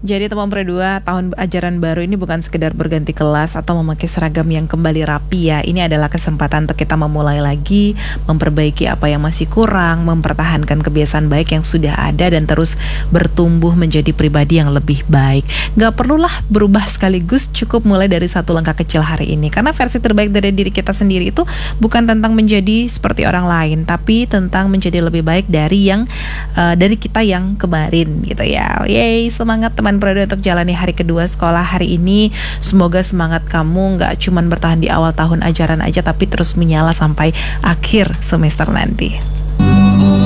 Jadi teman berdua, tahun ajaran baru ini bukan sekedar berganti kelas atau memakai seragam yang kembali rapi ya. Ini adalah kesempatan untuk kita memulai lagi, memperbaiki apa yang masih kurang, mempertahankan kebiasaan baik yang sudah ada dan terus bertumbuh menjadi pribadi yang lebih baik. Gak perlulah berubah sekaligus, cukup mulai dari satu langkah kecil hari ini. Karena versi terbaik dari diri kita sendiri itu bukan tentang menjadi seperti orang lain, tapi tentang menjadi lebih baik dari kita yang kemarin gitu ya. Yeay, semangat teman Prado untuk jalani hari kedua sekolah hari ini. Semoga semangat kamu gak cuman bertahan di awal tahun ajaran aja, tapi terus menyala sampai akhir semester nanti.